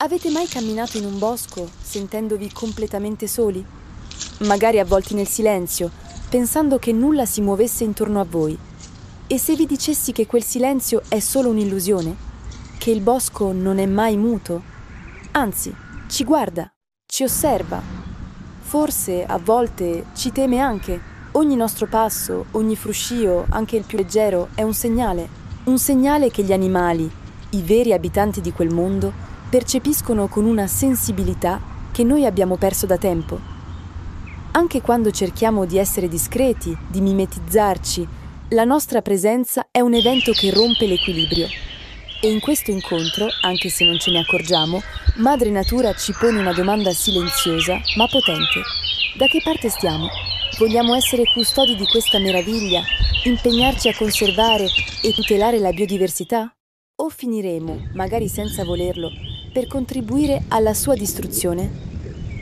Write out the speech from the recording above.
Avete mai camminato in un bosco sentendovi completamente soli? Magari avvolti nel silenzio, pensando che nulla si muovesse intorno a voi. E se vi dicessi che quel silenzio è solo un'illusione? Che il bosco non è mai muto? Anzi, ci guarda, ci osserva. Forse, a volte, ci teme anche. Ogni nostro passo, ogni fruscio, anche il più leggero, è un segnale. Un segnale che gli animali, i veri abitanti di quel mondo, percepiscono con una sensibilità che noi abbiamo perso da tempo. Anche quando cerchiamo di essere discreti, di mimetizzarci, la nostra presenza è un evento che rompe l'equilibrio. E in questo incontro, anche se non ce ne accorgiamo, Madre Natura ci pone una domanda silenziosa ma potente. Da che parte stiamo? Vogliamo essere custodi di questa meraviglia, impegnarci a conservare e tutelare la biodiversità? O finiremo, magari senza volerlo, per contribuire alla sua distruzione?